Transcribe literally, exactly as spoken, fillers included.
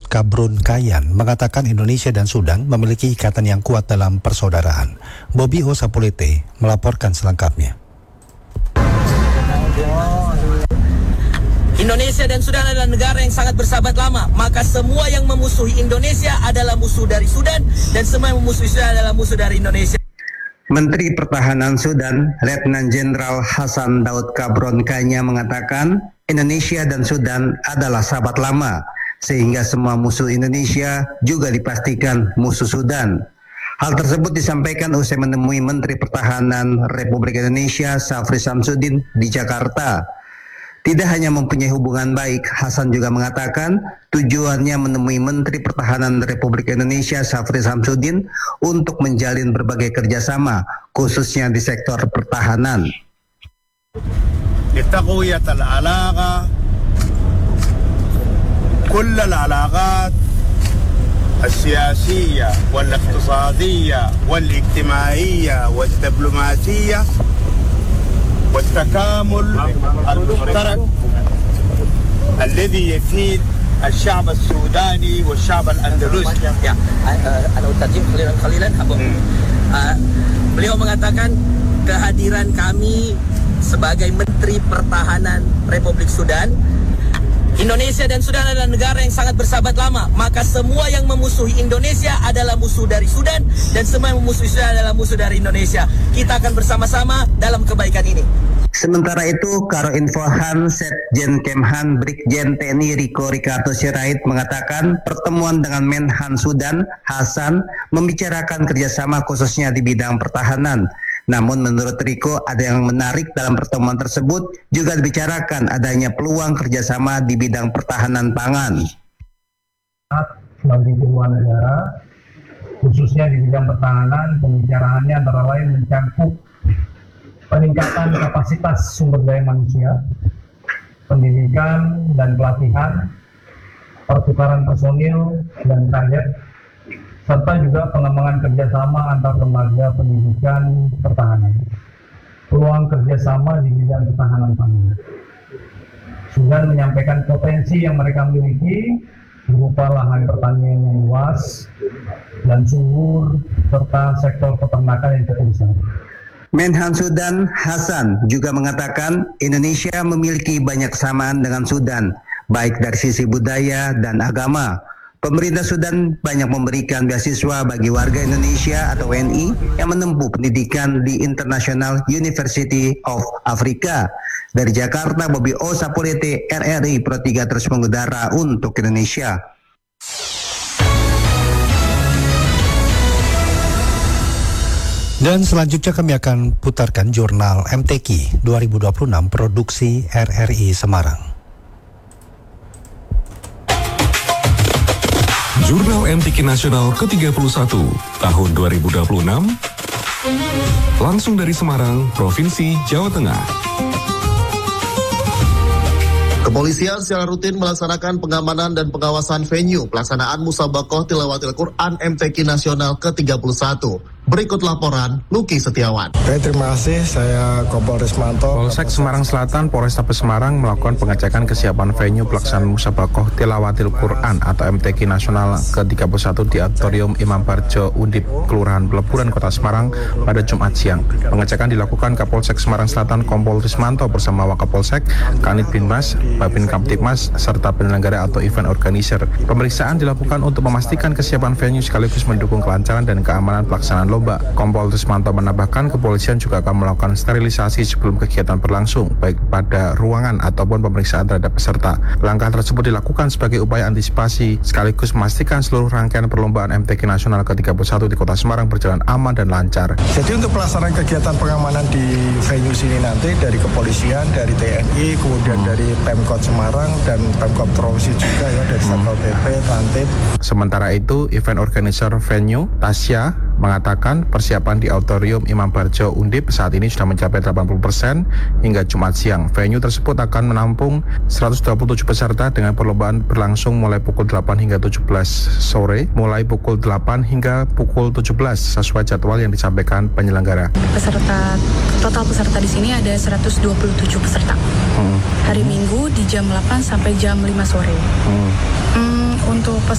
Kabrun Kayan mengatakan Indonesia dan Sudan memiliki ikatan yang kuat dalam persaudaraan. Bobby Osapulete melaporkan selengkapnya. Indonesia dan Sudan adalah negara yang sangat bersahabat lama, maka semua yang memusuhi Indonesia adalah musuh dari Sudan, dan semua yang memusuhi Sudan adalah musuh dari Indonesia. Menteri Pertahanan Sudan, Letnan Jenderal Hassan Daud Kabron Kanya mengatakan Indonesia dan Sudan adalah sahabat lama, sehingga semua musuh Indonesia juga dipastikan musuh Sudan. Hal tersebut disampaikan usai menemui Menteri Pertahanan Republik Indonesia Syafri Samsudin di Jakarta. Tidak hanya mempunyai hubungan baik, Hasan juga mengatakan tujuannya menemui Menteri Pertahanan Republik Indonesia Syafri Samsudin untuk menjalin berbagai kerjasama, khususnya di sektor pertahanan. لتقوية العلاقة كل العلاقات السياسية والاقتصادية والاجتماعية والدبلوماسية والتكامل المشترك الذي يفيد الشعب السوداني والشعب الأندلسي. Ya, أنا أترجم قليلا قليلا. Beliau mengatakan kehadiran kami sebagai Menteri Pertahanan Republik Sudan. Indonesia dan Sudan adalah negara yang sangat bersahabat lama, maka semua yang memusuhi Indonesia adalah musuh dari Sudan, dan semua yang memusuhi Sudan adalah musuh dari Indonesia. Kita akan bersama-sama dalam kebaikan ini. Sementara itu, Karo Infohan Setjen Kemhan Brigjen T N I Riko Ricardo Sirait mengatakan pertemuan dengan Menhan Sudan, Hasan, membicarakan kerjasama khususnya di bidang pertahanan. Namun menurut Riko ada yang menarik dalam pertemuan tersebut, juga dibicarakan adanya peluang kerjasama di bidang pertahanan pangan. Sebagai dua negara, khususnya di bidang pertahanan, pembicaraannya antara lain mencakup peningkatan kapasitas sumber daya manusia, pendidikan dan pelatihan, pertukaran personil dan target, serta juga pengembangan kerjasama antar lembaga pendidikan pertahanan. Peluang kerjasama di bidang pertahanan pangan. Sudan menyampaikan potensi yang mereka miliki berupa lahan pertanian yang luas dan subur serta sektor peternakan yang cukup besar. Menhan Sudan Hasan juga mengatakan Indonesia memiliki banyak kesamaan dengan Sudan, baik dari sisi budaya dan agama. Pemerintah Sudan banyak memberikan beasiswa bagi warga Indonesia atau W N I yang menempuh pendidikan di International University of Africa. Dari Jakarta, Bobby Osapulete, R R I Pro tiga terus mengudara untuk Indonesia. Dan selanjutnya kami akan putarkan jurnal M T Q dua ribu dua puluh enam produksi R R I Semarang. Jurnal M T Q Nasional ke tiga puluh satu tahun dua ribu dua puluh enam langsung dari Semarang, Provinsi Jawa Tengah. Kepolisian secara rutin melaksanakan pengamanan dan pengawasan venue pelaksanaan Musabaqah Tilawatil Quran M T Q Nasional ke tiga puluh satu. Berikut laporan Luki Setiawan. Oke, terima kasih. Saya Kompol Rismanto. Polsek Semarang Selatan, Polrestabes Semarang melakukan pengecekan kesiapan venue pelaksanaan Musabaqah Tilawatil Quran atau M T Q Nasional ke tiga puluh satu di Auditorium Imam Barjo Undip, Kelurahan Peleburan, Kota Semarang pada Jumat siang. Pengecekan dilakukan Kapolsek Semarang Selatan Kompol Rismanto bersama Wakapolsek, Kanit Binmas, Babin Kamtipmas, serta penyelenggara atau event organizer. Pemeriksaan dilakukan untuk memastikan kesiapan venue sekaligus mendukung kelancaran dan keamanan pelaksanaan lomba. Kompol Rismanto menambahkan kepolisian juga akan melakukan sterilisasi sebelum kegiatan berlangsung, baik pada ruangan ataupun pemeriksaan terhadap peserta. Langkah tersebut dilakukan sebagai upaya antisipasi sekaligus memastikan seluruh rangkaian perlombaan M T Q Nasional ke tiga puluh satu di Kota Semarang berjalan aman dan lancar. Jadi untuk pelaksanaan kegiatan pengamanan di venue sini nanti dari kepolisian, dari T N I, kemudian dari Pemkot Semarang dan Pemkot Provinsi juga ya, dari Satpol P P, Tantip. Sementara itu, event organizer venue, Tasya, mengatakan persiapan di Auditorium Imam Barjo Undip saat ini sudah mencapai delapan puluh persen hingga Jumat siang. Venue tersebut akan menampung seratus dua puluh tujuh peserta dengan perlombaan berlangsung mulai pukul delapan hingga tujuh belas sore, mulai pukul delapan hingga pukul tujuh belas sesuai jadwal yang disampaikan penyelenggara. Peserta total peserta di sini ada seratus dua puluh tujuh peserta. Hmm. Hari Minggu di jam delapan sampai jam lima sore. Hmm. Hmm, untuk